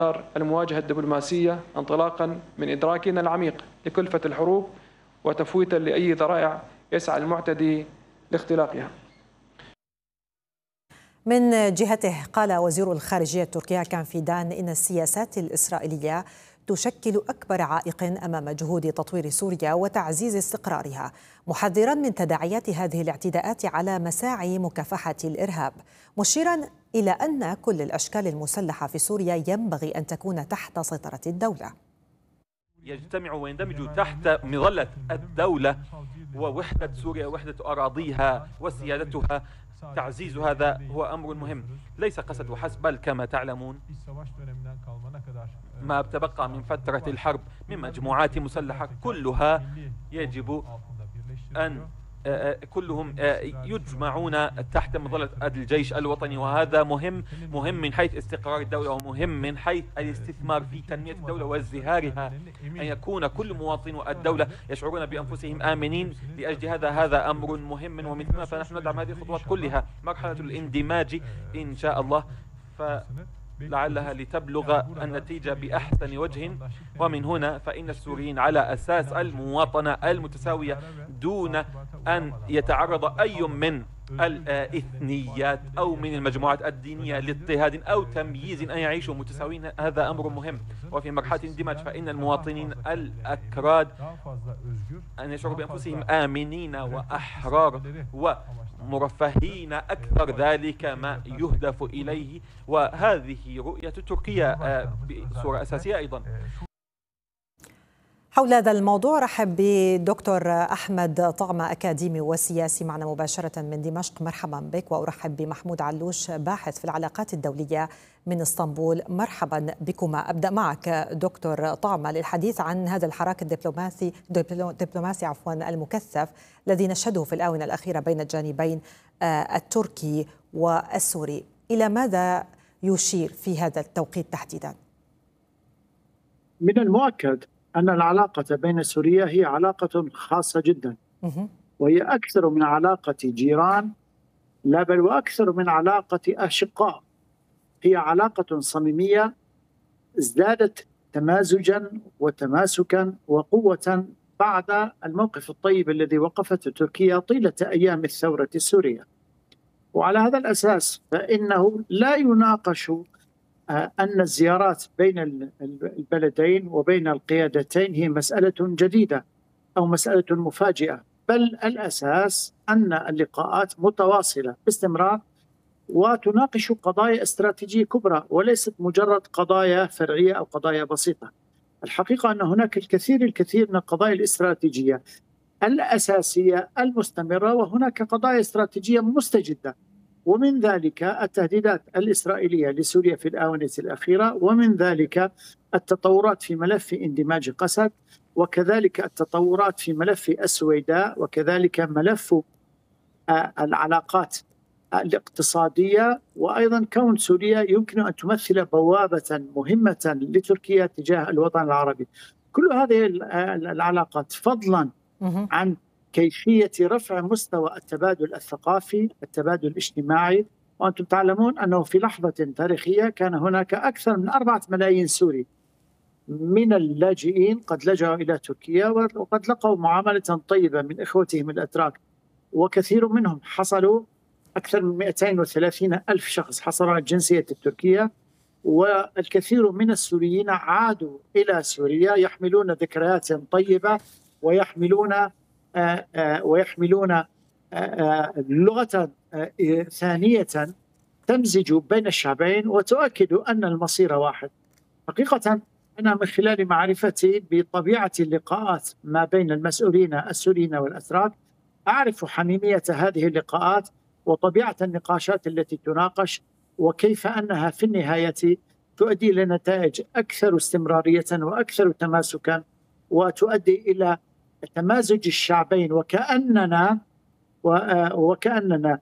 المواجهة الدبلوماسية انطلاقا من إدراكنا العميق لكلفة الحروب وتفويتا لأي ذرائع يسعى المعتدي لاختلاقها. من جهته قال وزير الخارجية التركي هاكان فيدان إن السياسات الإسرائيلية تشكل أكبر عائق أمام جهود تطوير سوريا وتعزيز استقرارها، محذرا من تداعيات هذه الاعتداءات على مساعي مكافحة الإرهاب، مشيرا إلى أن كل الأشكال المسلحة في سوريا ينبغي أن تكون تحت سيطرة الدولة. يجتمع ويندمج تحت مظلة الدولة ووحدة سوريا، وحدة أراضيها وسيادتها. تعزيز هذا هو أمر مهم، ليس قسد وحسب، بل كما تعلمون ما تبقى من فترة الحرب من مجموعات مسلحة كلها يجب أن كلهم يجمعون تحت مظلة الجيش الوطني، وهذا مهم من حيث استقرار الدولة، ومهم من حيث الاستثمار في تنمية الدولة وازدهارها، أن يكون كل مواطنو الدولة يشعرون بأنفسهم آمنين. لأجل هذا أمر مهم، ومن ثم فنحن ندعم هذه الخطوات كلها. مرحلة الاندماج إن شاء الله لعلها لتبلغ النتيجة بأحسن وجه، ومن هنا فإن السوريين على أساس المواطنة المتساوية دون أن يتعرض أي من الإثنيات أو من المجموعات الدينية لاضطهاد أو تمييز أن يعيشوا متساويين. هذا أمر مهم. وفي مرحلة الاندماج فإن المواطنين الأكراد أن يشعروا بأنفسهم آمنين وأحرار ومرفهين أكثر، ذلك ما يهدف إليه، وهذه رؤية تركيا بصورة أساسية أيضا. حول هذا الموضوع رحب بدكتور أحمد طعمة، أكاديمي وسياسي، معنا مباشرة من دمشق. مرحبا بك. وأرحب بمحمود علوش، باحث في العلاقات الدولية من اسطنبول. مرحبا بكما. أبدأ معك دكتور طعمة للحديث عن هذا الحراك الدبلوماسي المكثف الذي نشهده في الآونة الأخيرة بين الجانبين التركي والسوري. إلى ماذا يشير في هذا التوقيت تحديدا؟ من المؤكد أن العلاقة بين سوريا هي علاقة خاصة جدا، وهي أكثر من علاقة جيران، لا بل وأكثر من علاقة أشقاء. هي علاقة صميمية ازدادت تمازجا وتماسكا وقوة بعد الموقف الطيب الذي وقفته تركيا طيلة أيام الثورة السورية. وعلى هذا الأساس فإنه لا يناقش أن الزيارات بين البلدين وبين القيادتين هي مسألة جديدة أو مسألة مفاجئة، بل الأساس أن اللقاءات متواصلة باستمرار وتناقش قضايا استراتيجية كبرى وليست مجرد قضايا فرعية أو قضايا بسيطة. الحقيقة أن هناك الكثير من القضايا الاستراتيجية الأساسية المستمرة، وهناك قضايا استراتيجية مستجدة، ومن ذلك التهديدات الإسرائيلية لسوريا في الآونة الأخيرة، ومن ذلك التطورات في ملف اندماج قسد، وكذلك التطورات في ملف السويداء، وكذلك ملف العلاقات الاقتصادية، وأيضا كون سوريا يمكن أن تمثل بوابة مهمة لتركيا تجاه الوطن العربي. كل هذه العلاقات فضلا عن كيفية رفع مستوى التبادل الثقافي، التبادل الاجتماعي. وأنتم تعلمون أنه في لحظة تاريخية كان هناك أكثر من 4 ملايين سوري من اللاجئين قد لجأوا إلى تركيا، وقد لقوا معاملة طيبة من إخوتهم الأتراك، وكثير منهم حصلوا، أكثر من 230 ألف شخص حصلوا على الجنسية التركية، والكثير من السوريين عادوا إلى سوريا يحملون ذكريات طيبة ويحملون لغة ثانية تمزج بين الشعبين وتؤكد أن المصير واحد. حقيقة أنا من خلال معرفتي بطبيعة اللقاءات ما بين المسؤولين السوريين والأتراك أعرف حميمية هذه اللقاءات وطبيعة النقاشات التي تناقش، وكيف أنها في النهاية تؤدي إلى نتائج أكثر استمرارية وأكثر تماسكا، وتؤدي إلى تمازج الشعبين وكأننا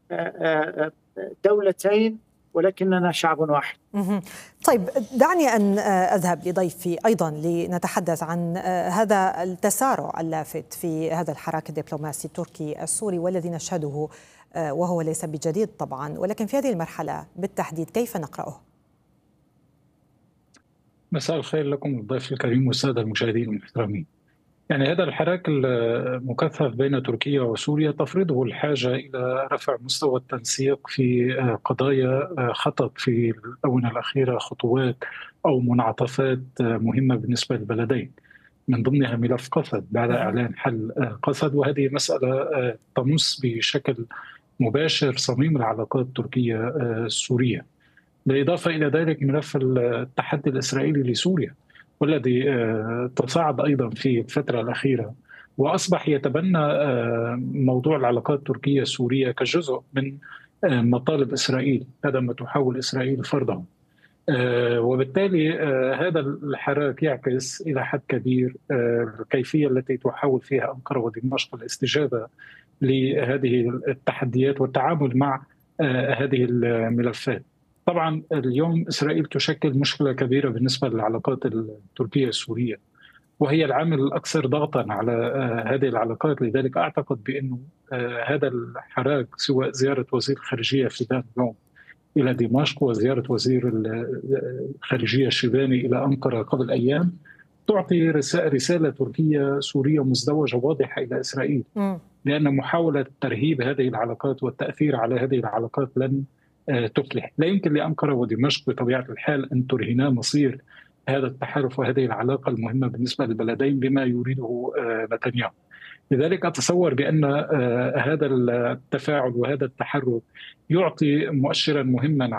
دولتين ولكننا شعب واحد. طيب، دعني أن أذهب لضيفي أيضا لنتحدث عن هذا التسارع اللافت في هذا الحراك الدبلوماسي التركي السوري والذي نشهده، وهو ليس بجديد طبعا، ولكن في هذه المرحلة بالتحديد كيف نقرأه؟ مساء الخير لكم الضيف الكريم والسادة المشاهدين المحترمين. يعني هذا الحراك المكثف بين تركيا وسوريا تفرضه الحاجة إلى رفع مستوى التنسيق في قضايا خطت في الآونة الأخيرة خطوات أو منعطفات مهمة بالنسبة للبلدين، من ضمنها ملف قسد بعد إعلان حل قسد، وهذه مسألة تمس بشكل مباشر صميم العلاقات التركية السورية. بالإضافة إلى ذلك ملف التحدي الإسرائيلي لسوريا، والذي تصاعد أيضا في الفترة الأخيرة وأصبح يتبنى موضوع العلاقات التركية السورية كجزء من مطالب إسرائيل، هذا ما تحاول إسرائيل فرضه. وبالتالي هذا الحراك يعكس إلى حد كبير الكيفية التي تحاول فيها أنقرة ودمشق الاستجابة لهذه التحديات والتعامل مع هذه الملفات. طبعا اليوم إسرائيل تشكل مشكلة كبيرة بالنسبة للعلاقات التركية السورية، وهي العامل الأكثر ضغطا على هذه العلاقات. لذلك أعتقد بأنه هذا الحراك، سواء زيارة وزير الخارجية فيدان اليوم إلى دمشق وزيارة وزير الخارجية الشيباني إلى أنقرة قبل أيام، تعطي رسالة تركية سورية مزدوجة واضحة إلى إسرائيل، لأن محاولة ترهيب هذه العلاقات والتأثير على هذه العلاقات لن تفلح. لا يمكن لأنقرة ودمشق بطبيعة الحال أن ترهنا مصير هذا التحالف وهذه العلاقة المهمة بالنسبة للبلدين بما يريده نتنياهو. لذلك أتصور بأن هذا التفاعل وهذا التحرك يعطي مؤشرا مهما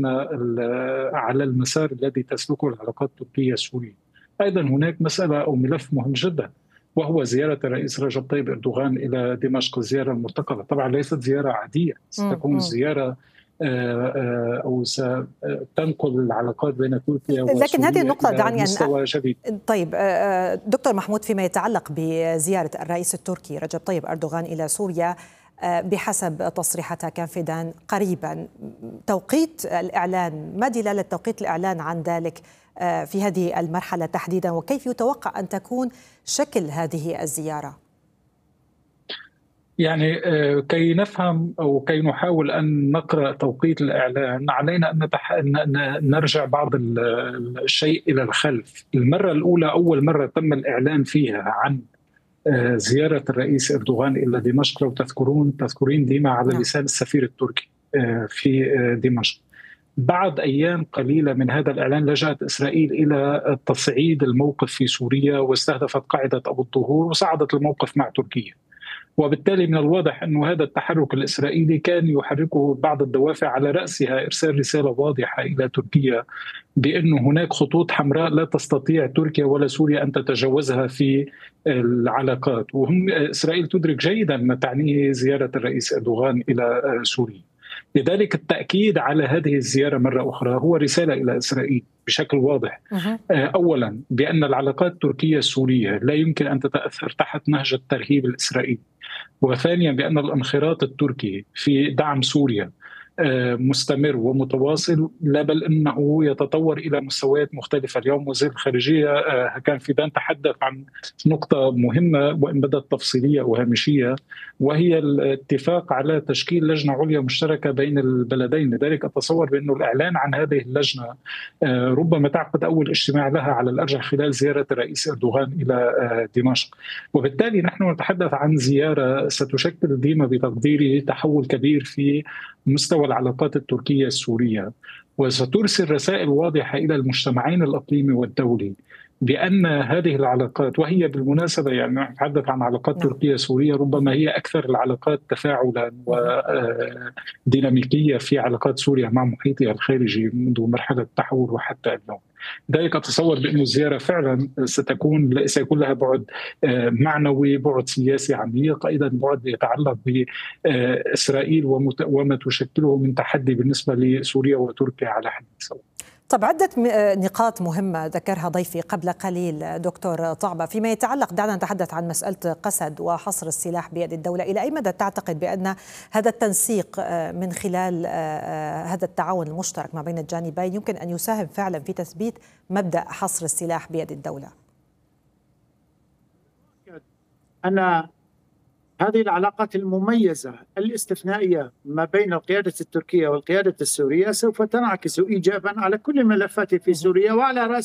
على المسار الذي تسلكه العلاقات التركية السورية. أيضا هناك مسألة أو ملف مهم جدا، وهو زيارة الرئيس رجب طيب أردوغان إلى دمشق، الزيارة المرتقبة. طبعا ليست زيارة عادية، ستكون زيارة أو ستنقل العلاقات بين تركيا وسوريا، لكن هذه النقطة دعني مستوى جديد. طيب دكتور محمود، فيما يتعلق بزيارة الرئيس التركي رجب طيب أردوغان إلى سوريا، بحسب تصريحاتها كان فيدان قريبا، توقيت الإعلان، ما دلالة توقيت الإعلان عن ذلك في هذه المرحلة تحديدا، وكيف يتوقع أن تكون شكل هذه الزيارة؟ يعني كي نفهم أو كي نحاول أن نقرأ توقيت الإعلان، علينا أن نرجع بعض الشيء إلى الخلف. المرة الأولى، أول مرة تم الإعلان فيها عن زيارة الرئيس أردوغان إلى دمشق، لو تذكرين ديما على لسان السفير التركي في دمشق. بعد أيام قليلة من هذا الإعلان لجأت إسرائيل إلى تصعيد الموقف في سوريا واستهدفت قاعدة أبو الظهور وصعدت الموقف مع تركيا. وبالتالي من الواضح أن هذا التحرك الإسرائيلي كان يحركه بعض الدوافع، على رأسها إرسال رسالة واضحة إلى تركيا بأن هناك خطوط حمراء لا تستطيع تركيا ولا سوريا أن تتجاوزها في العلاقات. إسرائيل تدرك جيدا ما تعنيه زيارة الرئيس أردوغان إلى سوريا. لذلك التأكيد على هذه الزيارة مرة أخرى هو رسالة إلى إسرائيل بشكل واضح. أولا بأن العلاقات التركية السورية لا يمكن أن تتأثر تحت نهج الترهيب الإسرائيلي. وثانيا بأن الانخراط التركي في دعم سوريا مستمر ومتواصل، لا بل انه يتطور الى مستويات مختلفه. اليوم وزير الخارجيه كان فيدان تحدث عن نقطه مهمه وان بدت تفصيليه وهامشيه، وهي الاتفاق على تشكيل لجنه عليا مشتركه بين البلدين. لذلك اتصور بانه الاعلان عن هذه اللجنه ربما تعقد اول اجتماع لها على الارجح خلال زياره الرئيس اردوغان الى دمشق. وبالتالي نحن نتحدث عن زياره ستشكل ديما بتقديري تحول كبير في مستوى العلاقات التركية السورية، وسترسل رسائل واضحة إلى المجتمعين الإقليمي والدولي بأن هذه العلاقات، وهي بالمناسبة يعني نتحدث عن علاقات تركية سورية ربما هي أكثر العلاقات تفاعلا وديناميكية في علاقات سوريا مع محيطها الخارجي منذ مرحلة التحول وحتى اليوم. ذلك أتصور بأن الزيارة فعلا سيكون لها بعد معنوي، بعد سياسي عميق، أيضا بعد يتعلق بإسرائيل وما تشكله من تحدي بالنسبة لسوريا وتركيا على حد سواء. طب عدة نقاط مهمة ذكرها ضيفي قبل قليل دكتور طعبة، فيما يتعلق، دعنا نتحدث عن مسألة قسد وحصر السلاح بيد الدولة. إلى أي مدى تعتقد بأن هذا التنسيق من خلال هذا التعاون المشترك ما بين الجانبين يمكن أن يساهم فعلا في تثبيت مبدأ حصر السلاح بيد الدولة؟ أنا هذه العلاقات المميزة الاستثنائية ما بين القيادة التركية والقيادة السورية سوف تنعكس إيجابا على كل الملفات في سوريا، وعلى رأس